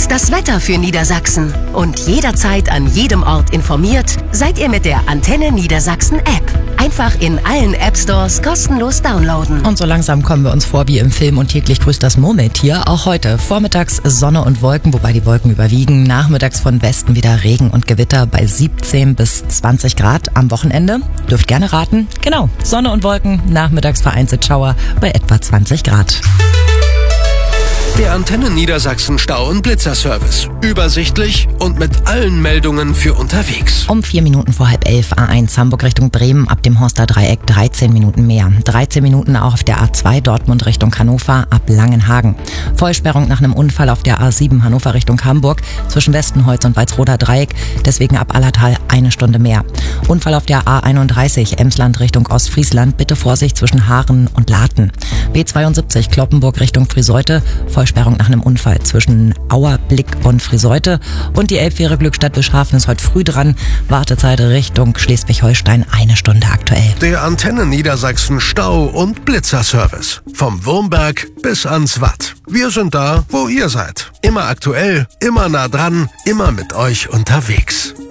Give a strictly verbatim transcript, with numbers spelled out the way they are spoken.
ist das Wetter für Niedersachsen. Und jederzeit an jedem Ort informiert seid ihr mit der Antenne Niedersachsen App. Einfach in allen App Stores kostenlos downloaden. Und so langsam kommen wir uns vor wie im Film und täglich grüßt das Murmeltier. Auch heute vormittags Sonne und Wolken, wobei die Wolken überwiegen. Nachmittags von Westen wieder Regen und Gewitter bei siebzehn bis zwanzig Grad. Am Wochenende dürft gerne raten. Genau, Sonne und Wolken, nachmittags vereinzelt Schauer bei etwa zwanzig Grad. Der Antenne Niedersachsen Stau- und Blitzerservice. Übersichtlich und mit allen Meldungen für unterwegs. Um vier Minuten vor halb elf A eins Hamburg Richtung Bremen ab dem Horster Dreieck dreizehn Minuten mehr. dreizehn Minuten auch auf der A zwei Dortmund Richtung Hannover ab Langenhagen. Vollsperrung nach einem Unfall auf der A sieben Hannover Richtung Hamburg zwischen Westenholz und Walsroder Dreieck. Deswegen ab Allertal eine Stunde mehr. Unfall auf der A einunddreißig Emsland Richtung Ostfriesland. Bitte Vorsicht zwischen Haaren und Laten. B zweiundsiebzig Kloppenburg Richtung Friseute. Vollsperrung nach einem Unfall zwischen Auerblick und Friseute. Und die Elbfähre Glückstadt Bischhafen ist heute früh dran. Wartezeit Richtung Schleswig-Holstein eine Stunde aktuell. Der Antenne Niedersachsen Stau- und Blitzerservice. Vom Wurmberg bis ans Watt. Wir sind da, wo ihr seid. Immer aktuell, immer nah dran, immer mit euch unterwegs.